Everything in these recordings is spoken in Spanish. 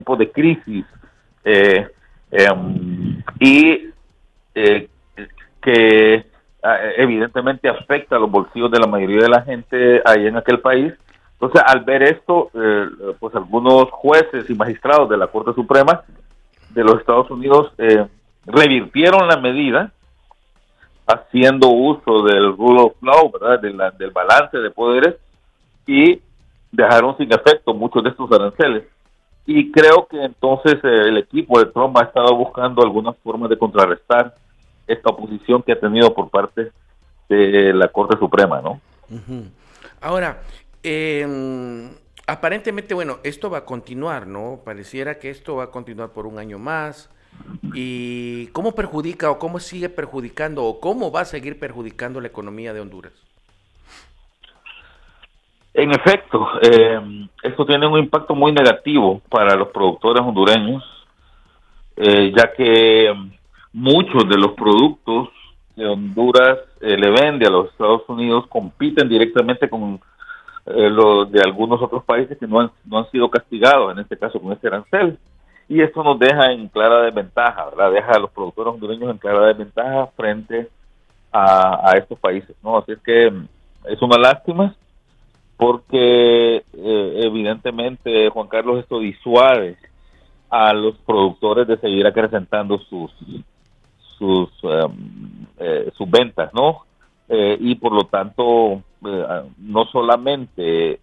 tipo de crisis eh, y que evidentemente afecta a los bolsillos de la mayoría de la gente ahí en aquel país. Entonces, al ver esto, pues algunos jueces y magistrados de la Corte Suprema de los Estados Unidos revirtieron la medida haciendo uso del rule of law, ¿verdad? Del balance de poderes, y dejaron sin efecto muchos de estos aranceles. Y creo que entonces el equipo de Trump ha estado buscando algunas formas de contrarrestar esta oposición que ha tenido por parte de la Corte Suprema, ¿no? Ujú. Ahora, aparentemente, bueno, esto va a continuar, ¿no? Pareciera que esto va a continuar por un año más. ¿Y cómo perjudica o cómo sigue perjudicando o cómo va a seguir perjudicando la economía de Honduras? En efecto, esto tiene un impacto muy negativo para los productores hondureños, ya que muchos de los productos que Honduras le vende a los Estados Unidos compiten directamente con los de algunos otros países que no han sido castigados, en este caso con este arancel. Y esto nos deja en clara desventaja, ¿verdad? Deja a los productores hondureños en clara desventaja frente a estos países, ¿no? Así es que es una lástima porque evidentemente, Juan Carlos, esto disuade a los productores de seguir acrecentando sus ventas, ¿no? Y por lo tanto, no solamente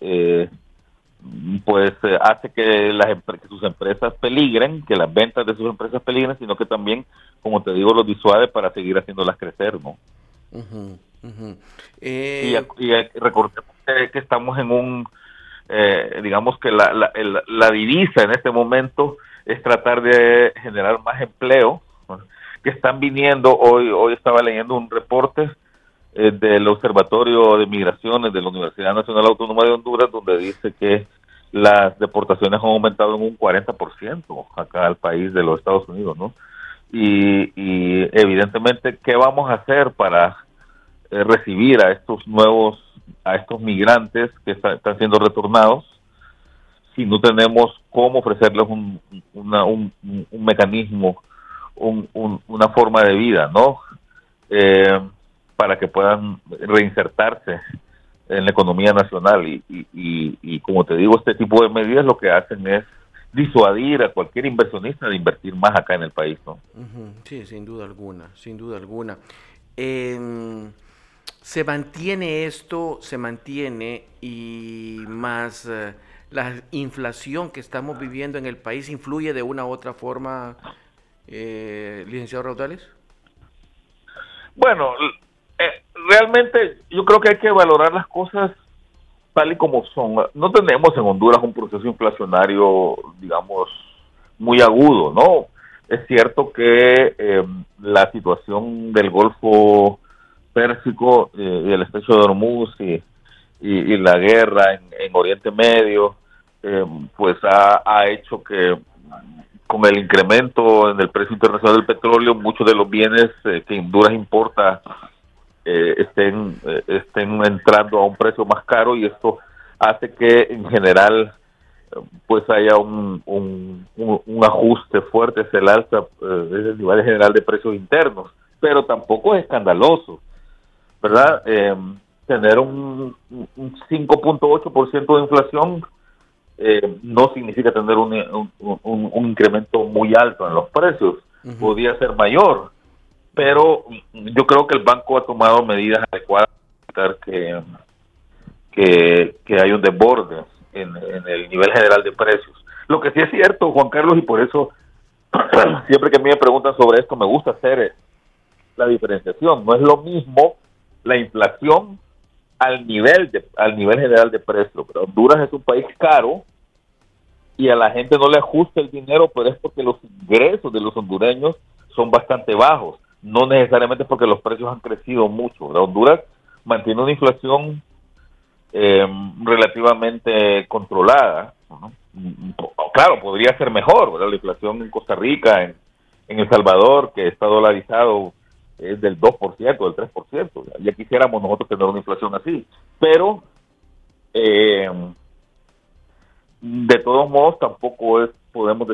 hace que que sus empresas peligren, que las ventas de sus empresas peligren, sino que también, como te digo, los disuade para seguir haciéndolas crecer, ¿no? Ujú, ujú. Recordemos que estamos en digamos que la divisa en este momento es tratar de generar más empleo, ¿no? Que están viniendo, hoy estaba leyendo un reporte del Observatorio de Migraciones de la Universidad Nacional Autónoma de Honduras, donde dice que las deportaciones han aumentado en un 40% acá al país de los Estados Unidos, ¿no? Y evidentemente, ¿qué vamos a hacer para recibir a estos migrantes que están siendo retornados si no tenemos cómo ofrecerles un mecanismo, una forma de vida, ¿no? Eh, para que puedan reinsertarse en la economía nacional y como te digo, este tipo de medidas lo que hacen es disuadir a cualquier inversionista de invertir más acá en el país, ¿no? Ujú, sí, sin duda alguna, sin duda alguna. Em, Se mantiene esto, se mantiene y más la inflación que estamos viviendo en el país influye de una u otra forma, licenciado Raudales. Bueno, realmente yo creo que hay que valorar las cosas tal y como son. No tenemos en Honduras un proceso inflacionario, digamos, muy agudo, ¿no? Es cierto que la situación del Golfo Pérsico y el estrecho de Hormuz y la guerra en Oriente Medio, pues ha hecho que con el incremento en el precio internacional del petróleo, muchos de los bienes que Honduras importa estén entrando a un precio más caro, y esto hace que en general pues haya un ajuste fuerte hacia el alza desde el nivel general de precios internos, pero tampoco es escandaloso, ¿verdad? Tener un 5.8% de inflación no significa tener un incremento muy alto en los precios, Ujú. podría ser mayor, pero yo creo que el banco ha tomado medidas adecuadas para evitar que hay un desborde en el nivel general de precios. Lo que sí es cierto, Juan Carlos, y por eso siempre que a mí me preguntan sobre esto, me gusta hacer la diferenciación. No es lo mismo la inflación al nivel general de precios. Pero Honduras es un país caro y a la gente no le ajusta el dinero, pero es porque los ingresos de los hondureños son bastante bajos, no necesariamente porque los precios han crecido mucho, ¿verdad? Honduras mantiene una inflación eh, relativamente controlada, ¿no? Claro, podría ser mejor, ¿verdad? La inflación en Costa Rica, en El Salvador, que está dolarizado, es del 2%, del 3%. Ya quisiéramos nosotros tener una inflación así, pero eh, de todos modos tampoco podemos